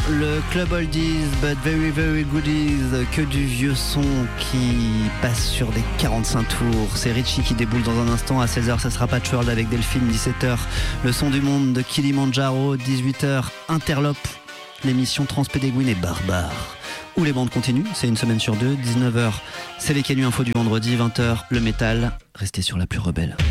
le club oldies but very very goodies, que du vieux son qui passe sur des 45 tours. C'est Richie qui déboule dans un instant. À 16h, ça sera Patchworld avec Delphine. 17h, le son du monde de Kilimanjaro. 18h, Interlope, l'émission Transpédéguine et Barbare, où les bandes continuent, c'est une semaine sur deux. 19h, c'est les Canuts Info du vendredi. 20h, le métal. Restez sur la plus rebelle.